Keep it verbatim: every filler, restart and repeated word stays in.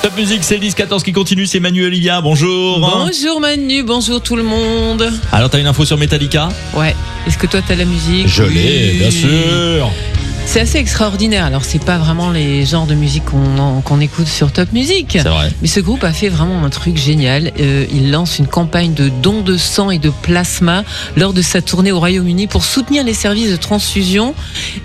Top Music, c'est le dix quatorze qui continue, c'est Manu et Olivia, bonjour. Bonjour Manu, bonjour tout le monde. Alors t'as une info sur Metallica ? Ouais, est-ce que toi t'as la musique ? Je l'ai, Oui. bien sûr. C'est assez extraordinaire. Alors c'est pas vraiment les genres de musique qu'on, qu'on écoute sur Top Music. C'est vrai. Mais ce groupe a fait vraiment un truc génial. Euh, il lance une campagne de dons de sang et de plasma lors de sa tournée au Royaume-Uni pour soutenir les services de transfusion.